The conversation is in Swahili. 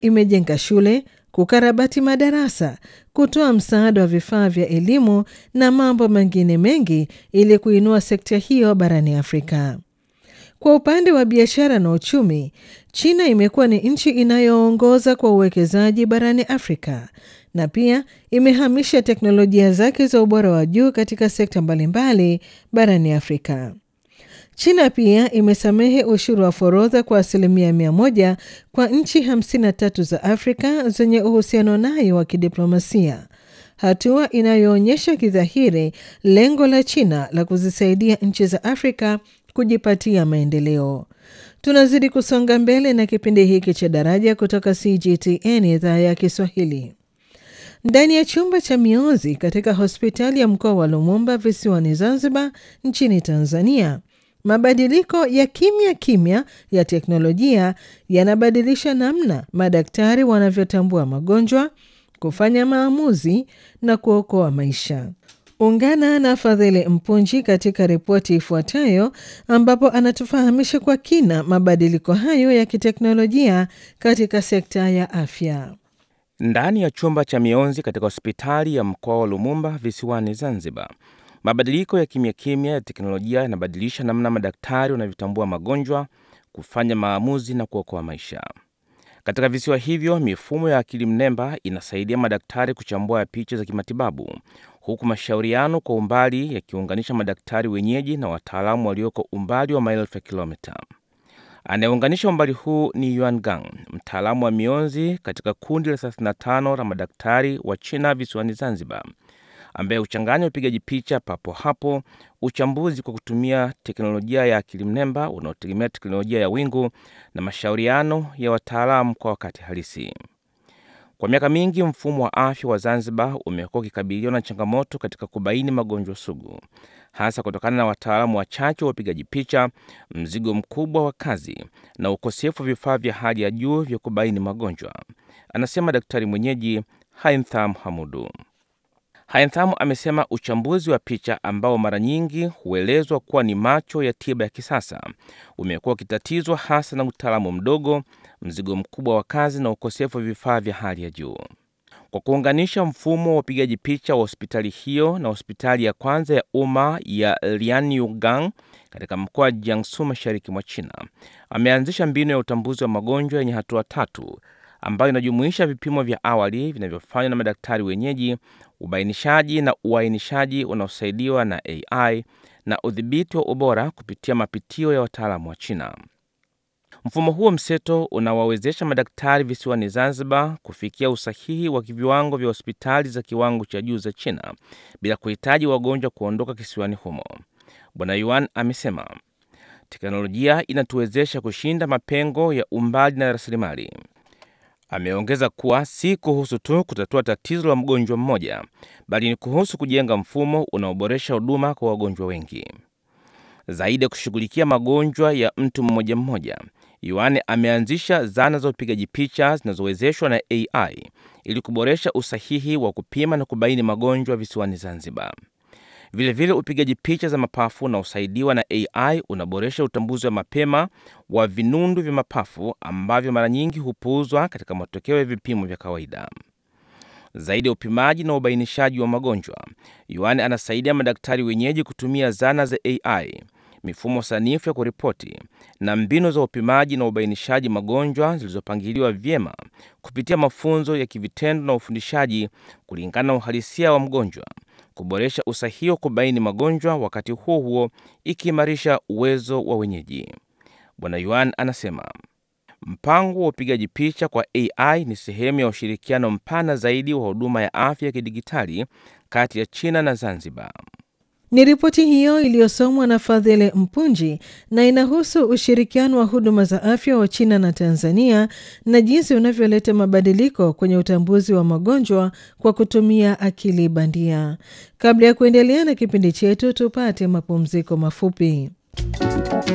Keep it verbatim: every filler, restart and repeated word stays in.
imejenga shule, kukarabati madarasa, kutoa msaada wa vifaa vya elimu na mambo mengine mengi ili kuinua sekta hiyo barani Afrika. Kwa upande wa biashara na uchumi, China imekuwa ni nchi inayoongoza kwa uwekezaji barani Afrika na pia imehamisha teknolojia zake za ubora wa juu katika sekta mbalimbali barani Afrika. China pia imesamehe ushuru wa forodha kwa asilimia mia moja kwa nchi hamsini na tatu za Afrika zenye uhusiano nayo wa kidiplomasia, hatua inayoonyesha kidhahiri lengo la China la kuzisaidia nchi za Afrika kujipatia maendeleo. Tunazidi kusonga mbele na kipindi hiki cha Daraja kutoka C G T N idhaa ya Kiswahili. Ndani ya chumba cha mionzi katika hospitali ya mkoa wa Lumumba visiwani Zanzibar nchini Tanzania, mabadiliko ya kimya kimya ya teknolojia yanabadilisha namna madaktari wanavyotambua magonjwa, kufanya maamuzi na kuokoa maisha. Ungana na Fadhili Mpunji katika ripoti ifuatayo ambapo anatufahamisha kwa kina mabadiliko hayo ya kiteknolojia katika sekta ya afya. Ndani ya chumba cha mionzi katika hospitali ya mkoa wa Lumumba visiwani Zanzibar, mabadiliko ya kimya kimya ya teknolojia yanabadilisha namna madaktari wanavyotambua magonjwa, kufanya maamuzi na kuokoa maisha. Katika visiwa hivyo, mifumo ya akili mnemba inasaidia madaktari kuchambua picha za kimatibabu, huku mashauriano kwa umbali yakiunganisha madaktari wenyeji na wataalamu walioko umbali wa maelfu ya kilomita. Anayeunganisha umbali huu ni Yuan Gang, mtaalamu wa mionzi katika kundi la thelathini na tano la madaktari wa China visiwani Zanzibar, ambaye huchanganya upigaji picha papo hapo, uchambuzi kwa kutumia teknolojia ya akili mnemba unaotegemea teknolojia ya wingu na mashauriano ya wataalamu kwa wakati halisi. Kwa miaka mingi, mfumo wa afya wa Zanzibar umekuwa ukikabiliwa na changamoto katika kubaini magonjwa sugu, hasa kutokana na wataalamu wachache wa upigaji picha, mzigo mkubwa wa kazi na ukosefu wa vifaa vya hali ya juu vya kubaini magonjwa, anasema daktari mwenyeji Haitham Hamudu. Haitham amesema uchambuzi wa picha ambao mara nyingi huelezwa kuwa ni macho ya tiba ya kisasa umekuwa ukitatizwa hasa na utaalamu mdogo, mzigo mkubwa wa kazi na ukosefu wa vifaa vya hali ya juu. Kwa kuunganisha mfumo wa upigaji picha wa hospitali hiyo na hospitali ya kwanza ya umma ya Lianyugang katika mkoa wa Jiangsu mashariki mwa China, ameanzisha mbinu ya utambuzi wa magonjwa yenye hatua tatu ambayo inajumuisha vipimo vya awali vinavyofanywa na madaktari wenyeji, ubainishaji na uainishaji unaosaidiwa na A I na udhibiti wa ubora kupitia mapitio ya wataalamu wa China. Mfumo huo mseto unawawezesha madaktari visiwani Zanzibar kufikia usahihi wa viwango vya hospitali za kiwango cha juu za China bila kuhitaji wagonjwa kuondoka kisiwani humo. Bwana Yuan amesema, teknolojia inatuwezesha kushinda mapengo ya umbali na rasilimali. Ameongeza kuwa si kuhusu tu kutatua tatizo la mgonjwa mmoja, bali ni kuhusu kujenga mfumo unaoboresha huduma kwa wagonjwa wengi. Zaidi ya kushughulikia magonjwa ya mtu mmoja mmoja, Yuan ameanzisha zana za upigaji picha zinazowezeshwa na A I ili kuboresha usahihi wa kupima na kubaini magonjwa visiwani Zanzibar. Vile vile upigaji picha za mapafu na usaidiwa na A I unaboresha utambuzi wa mapema wa vinundu vya mapafu ambavyo mara nyingi hupuuzwa katika matokeo ya vipimo vya kawaida. Zaidi ya upimaji na ubainishaji wa magonjwa, Yuan anasaidia madaktari wenyeji kutumia zana za A I, mifumo sanifu ya kuripoti na mbinu za upimaji na ubainishaji magonjwa zilizopangiliwa vyema kupitia mafunzo ya kivitendo na ufundishaji kulingana na uhalisia wa mgonjwa, kuboresha usahihi wa kubaini magonjwa, wakati huo huo ikiimarisha uwezo wa wenyeji. Bwana Yuan anasema, mpango wa upigaji picha kwa A I ni sehemu ya ushirikiano mpana zaidi wa huduma ya afya ya kidigitali kati ya China na Zanzibar. Ni ripoti hiyo iliyosomwa na Fadhili Mpunji na inahusu ushirikiano wa huduma za afya wa China na Tanzania na jinsi unavyoleta mabadiliko kwenye utambuzi wa magonjwa kwa kutumia akili bandia. Kabla ya kuendelea na kipindi chetu, tupate mapumziko mafupi.